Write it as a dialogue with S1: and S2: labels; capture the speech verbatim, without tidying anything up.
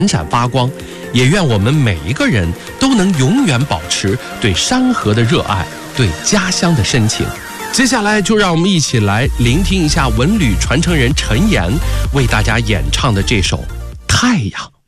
S1: 闪发光，也愿我们每一个人都能永远保持对山河的热爱，对家乡的深情。接下来就让我们一起来聆听一下文旅传承人陈岩为大家演唱的这首《太阳》。